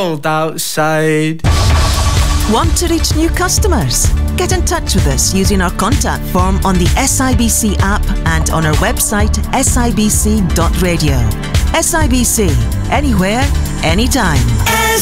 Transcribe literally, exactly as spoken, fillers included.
cold outside. Want to reach new customers? Get in touch with us using our contact form on the S I B C app and on our website s i b c dot radio. S I B C, anywhere, anytime.